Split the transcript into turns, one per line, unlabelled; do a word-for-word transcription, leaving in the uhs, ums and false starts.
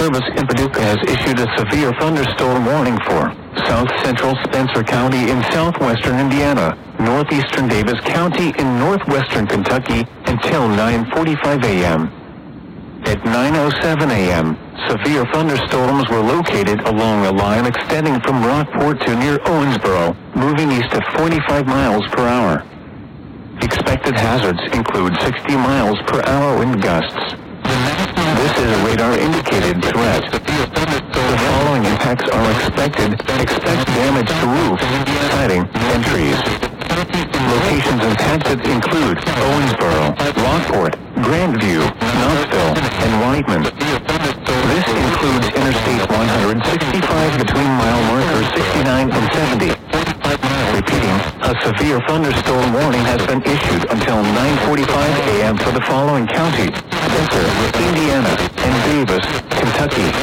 Service in Paducah has issued a severe thunderstorm warning for south central Spencer County in southwestern Indiana, northeastern Davis County in northwestern Kentucky until nine forty-five a.m. At nine oh seven a.m., severe thunderstorms were located along a line extending from Rockport to near Owensboro, moving east at forty-five miles per hour. Expected hazards include sixty miles per hour wind gusts. This is a radar-indicated threat. The following impacts are expected. Expect damage to roofs, siding, and trees. Locations impacted include Owensboro, Rockport, Grandview, Knoxville, and Whiteman. This includes Interstate one sixty-five between mile markers sixty-nine and seventy. Repeating, a severe thunderstorm warning has been issued until nine forty-five a.m. for the following counties: Spencer, Indiana, and Davis, Kentucky.